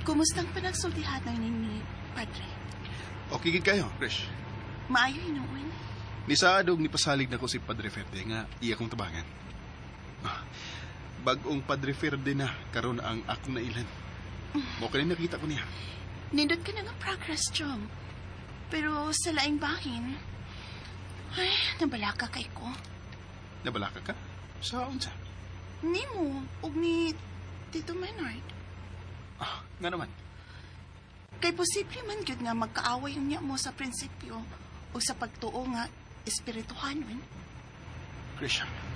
Kumustang panagsultihan ni Padre? Okay gid kayo, Krish. Maayo hinuon. Ni Saadog ni pasalig na ko si Padre Ferde nga iya kong tabangan. Bagong Padre Ferde na karon ang akong nailan. Mo kanina nakita ko niya. Nindot ka na nga progress, Jom. Pero sa laing bahin, ay, nabalaka kay ko. Nabalaka ka? Sa unsa? Ni mo, ug ni Tito Menard. Nga naman. Kay posible man gyud nga magkaaway niya mo sa prinsipyo o sa pagtuo nga espirituhanon. Krisha,